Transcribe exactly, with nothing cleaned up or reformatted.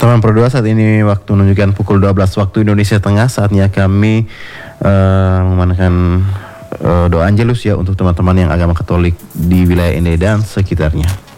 Teman Pro dua, saat ini waktu menunjukkan pukul dua belas waktu Indonesia Tengah. Saatnya kami uh, memandangkan uh, doa Angelus ya untuk teman-teman yang agama Katolik di wilayah ini dan sekitarnya.